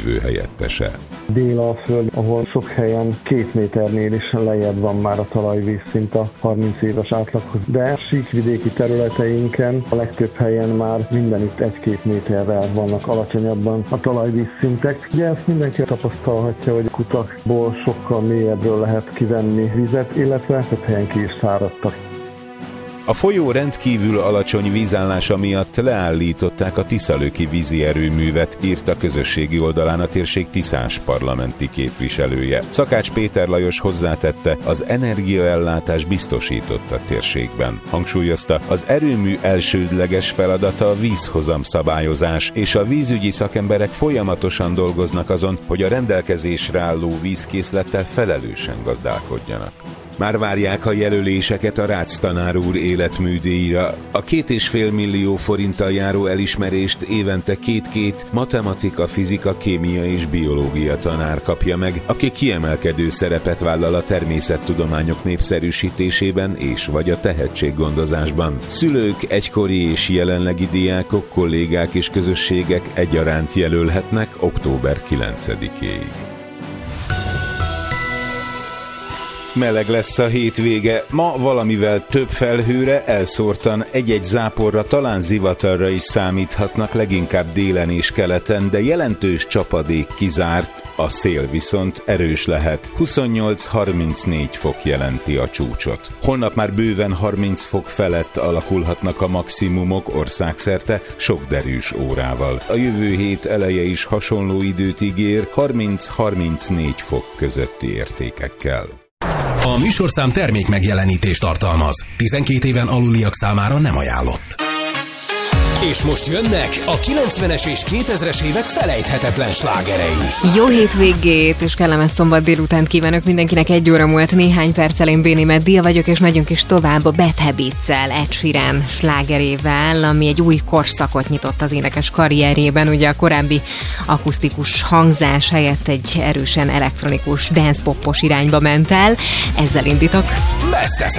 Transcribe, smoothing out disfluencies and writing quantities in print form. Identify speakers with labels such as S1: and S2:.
S1: jövő helyettese.
S2: Délalföld, ahol sok helyen 2 méternél is lejjebb van már a talajvízszint a 30 éves átlaghoz. De síkvidéki területeinken a legtöbb helyen már mindenütt 1-2 méterrel vannak alacsonyabban a talajvízszintek. Ugye ezt mindenki tapasztalhatja, hogy kutakból sokkal mélyebbről lehet kivenni vizet, illetve több helyen ki is száradtak.
S1: A folyó rendkívül alacsony vízállása miatt leállították a Tiszalöki vízi erőművet, írt a közösségi oldalán a térség tiszás parlamenti képviselője. Szakács Péter Lajos hozzátette, az energiaellátás biztosított a térségben. Hangsúlyozta, az erőmű elsődleges feladata a vízhozam szabályozás, és a vízügyi szakemberek folyamatosan dolgoznak azon, hogy a rendelkezésre álló vízkészlettel felelősen gazdálkodjanak. Már várják a jelöléseket a Rácz tanár úr életműdíjra. A 2,5 millió forinttal járó elismerést évente 2 matematika, fizika, kémia és biológia tanár kapja meg, aki kiemelkedő szerepet vállal a természettudományok népszerűsítésében és vagy a tehetséggondozásban. Szülők, egykori és jelenlegi diákok, kollégák és közösségek egyaránt jelölhetnek október 9-éig. Meleg lesz a hétvége, ma valamivel több felhőre, elszórtan egy-egy záporra, talán zivatarra is számíthatnak, leginkább délen és keleten, de jelentős csapadék kizárt, a szél viszont erős lehet. 28-34 fok jelenti a csúcsot. Holnap már bőven 30 fok felett alakulhatnak a maximumok országszerte, sok derűs órával. A jövő hét eleje is hasonló időt ígér, 30-34 fok közötti értékekkel.
S3: A műsorszám termék megjelenítést tartalmaz. 12 éven aluliak számára nem ajánlott. És most jönnek a 90-es és 2000-es évek felejthetetlen slágerei.
S4: Jó hétvégét és kellemes szombat délutánt kívánok mindenkinek. 1 óra múlt néhány perccel, én Béni Meddia vagyok, és megyünk is tovább a Bad Habits-el, Ed Sheeran slágerével, ami egy új korszakot nyitott az énekes karrierjében. Ugye a korábbi akusztikus hangzás helyett egy erősen elektronikus, dance-popos irányba ment el. Ezzel indítok.
S3: Best